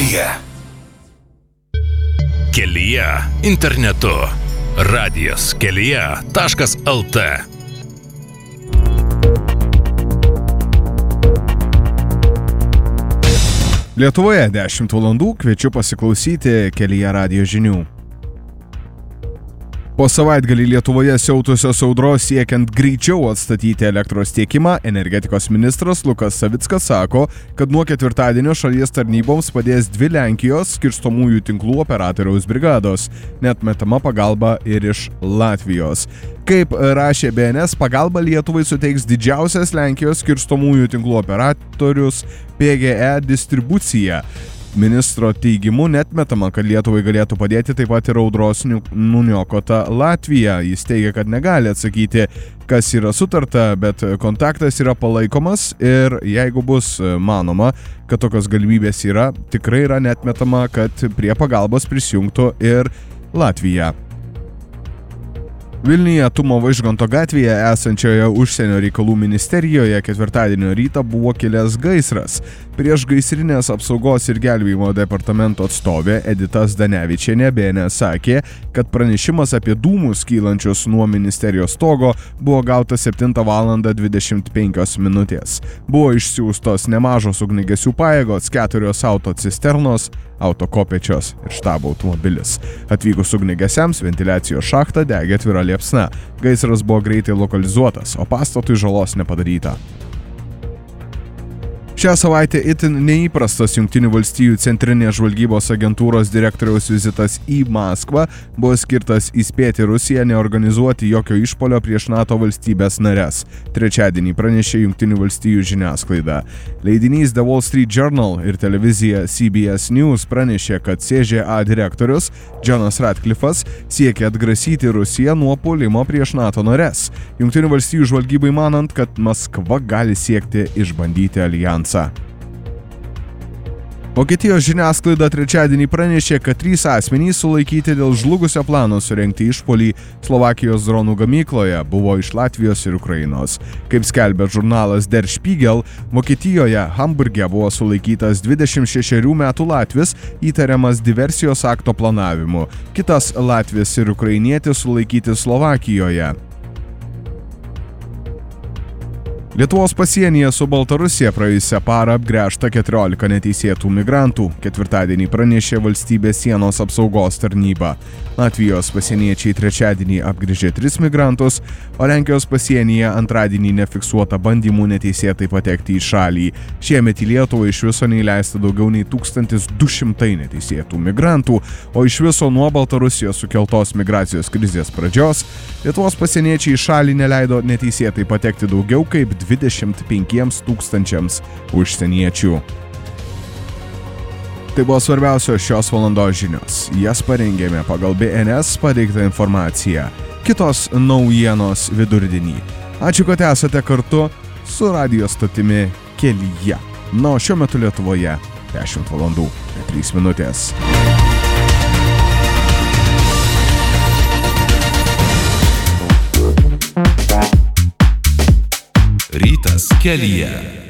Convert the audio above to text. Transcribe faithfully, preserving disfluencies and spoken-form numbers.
kelyje. Kelyje internetu. Radijas kelyje taškas lt. Lietuvoje dešimt valandų, kviečiu pasiklausyti Kelyje radijo žinių. Po savaitgalį Lietuvoje siautusios audros siekiant greičiau atstatyti elektros tiekimą, energetikos ministras Lukas Savickas sako, kad nuo ketvirtadienio šalies tarnyboms padės dvi Lenkijos skirstomųjų tinklų operatoriaus brigados, neatmetama pagalba ir iš Latvijos. Kaip rašė B N S, pagalba Lietuvai suteiks didžiausias Lenkijos skirstomųjų tinklų operatorius P G E distribucija. Ministro teigimu neatmetama, kad Lietuvai galėtų padėti taip pat ir audros nuniokota Latvija. Jis teigia, kad negali atsakyti, kas yra sutarta, bet kontaktas yra palaikomas ir jeigu bus manoma, kad tokios galimybės yra, tikrai yra neatmetama, kad prie pagalbos prisijungtų ir Latvija. Vilniuje Tumo Vaižganto gatvėje esančioje užsienio reikalų ministerijoje ketvirtadienio rytą buvo kilęs gaisras. Prieš gaisrinės apsaugos ir gelbėjimo departamento atstovė Edita Zdanevičienė B N S sakė, kad pranešimas apie dūmus kylančius nuo ministerijos stogo buvo gautas septintą valandą dvidešimt penkios minutės. Buvo išsiųstos nemažos ugniagesių pajėgos, keturios autocisternos, autokopečios ir štabo automobilis. Atvykus ugniagesiams ventiliacijos šachta degė atvira liepsna. Gaisras buvo greitai lokalizuotas, o pastatui žalos nepadaryta. Šią savaitę itin neįprastas Jungtinių valstijų centrinės žvalgybos agentūros direktoriaus vizitas į Maskvą buvo skirtas įspėti Rusiją neorganizuoti jokio išpuolio prieš NATO valstybės nares. Trečiadienį pranešė Jungtinių valstijų žiniasklaida. Leidinys The Wall Street Journal ir televizija C B S News pranešė, kad C Ž A direktorius Johnas Ratcliffas siekia atgrasyti Rusiją nuo puolimo prieš NATO nares. Jungtinių valstijų žvalgybai manant, kad Maskva gali siekti išbandyti alijansą. Vokietijos žiniasklaida trečiadienį pranešė, kad trys asmenys sulaikyti dėl žlugusio plano surengti išpuolį Slovakijos dronų gamykloje buvo iš Latvijos ir Ukrainos. Kaip skelbia žurnalas Der Spiegel, Vokietijoje Hamburge buvo sulaikytas dvidešimt šešerių metų latvis, įtariamas diversijos akto planavimu. Kitas latvis ir ukrainietis sulaikyti Slovakijoje. Lietuvos pasienyje su Baltarusija praėjusią parą apgręžta keturiolika neteisėtų migrantų, ketvirtadienį pranešė valstybės sienos apsaugos tarnyba. Latvijos pasieniečiai trečiadienį apgręžė tris migrantus, o Lenkijos pasienyje antradienį nefiksuota bandymų neteisėtai patekti į šalį. Šiemet į Lietuvą iš viso neįleista daugiau nei tūkstantis du šimtai neteisėtų migrantų, o iš viso nuo Baltarusijos sukeltos migracijos krizės pradžios Lietuvos pasieniečiai į šalį neleido neteisėtai patekti daugiau kaip dvidešimt penkiems tūkstančiams užsieniečių. Tai buvo svarbiausios šios valandos žinios. Jas parengėme pagal B N S pateiktą informaciją. Kitos naujienos vidurdienį. Ačiū, kad esate kartu su radijo stotimi Kelyje. Na, o šiuo metu Lietuvoje dešimt valandų trys minutės. Rytas kelyje.